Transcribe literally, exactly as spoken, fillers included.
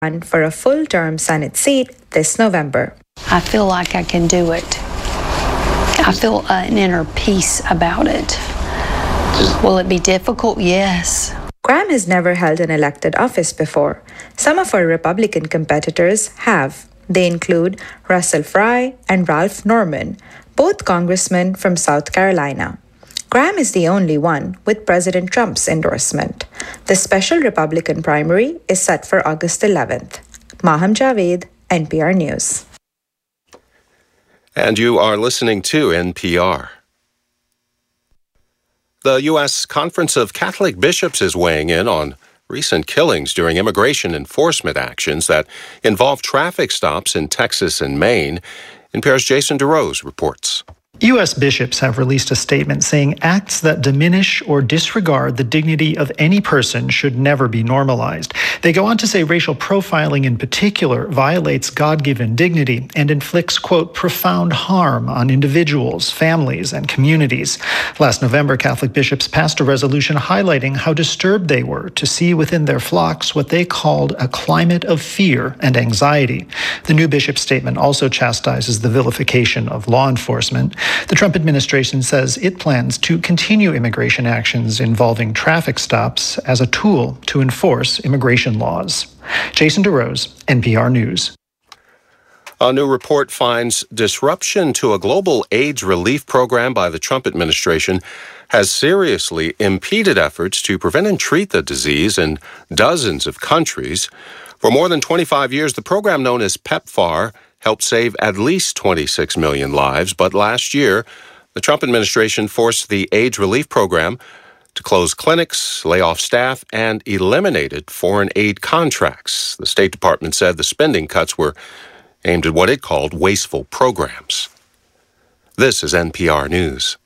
run for a full-term Senate seat this November. I feel like I can do it. I feel uh, an inner peace about it. Will it be difficult? Yes. Graham has never held an elected office before. Some of our Republican competitors have. They include Russell Fry and Ralph Norman, both congressmen from South Carolina. Graham is the only one with President Trump's endorsement. The special Republican primary is set for August eleventh. Maham Javed, N P R News. And you are listening to N P R. The U S Conference of Catholic Bishops is weighing in on recent killings during immigration enforcement actions that involve traffic stops in Texas and Maine. N P R's Jason DeRose reports. U S bishops have released a statement saying acts that diminish or disregard the dignity of any person should never be normalized. They go on to say racial profiling in particular violates God-given dignity and inflicts, quote, profound harm on individuals, families, and communities. Last November, Catholic bishops passed a resolution highlighting how disturbed they were to see within their flocks what they called a climate of fear and anxiety. The new bishop statement also chastises the vilification of law enforcement. The Trump administration says it plans to continue immigration actions involving traffic stops as a tool to enforce immigration laws. Jason DeRose, N P R News. A new report finds disruption to a global AIDS relief program by the Trump administration has seriously impeded efforts to prevent and treat the disease in dozens of countries. For more than twenty-five years, the program known as PEPFAR helped save at least twenty-six million lives, but last year, the Trump administration forced the AIDS relief program to close clinics, lay off staff, and eliminated foreign aid contracts. The State Department said the spending cuts were aimed at what it called wasteful programs. This is N P R News.